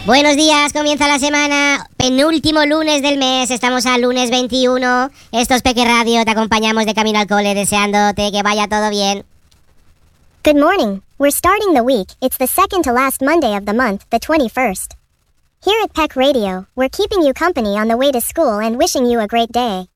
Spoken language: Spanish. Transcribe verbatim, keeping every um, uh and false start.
Buenos días, comienza la semana, penúltimo lunes del mes, estamos al lunes veintiuno. Esto es Peque Radio, te acompañamos de camino al cole, deseándote que vaya todo bien. Good morning. We're starting the week. It's the second to last Monday of the month, the twenty-first. Here at Peck Radio, we're keeping you company on the way to school and wishing you a great day.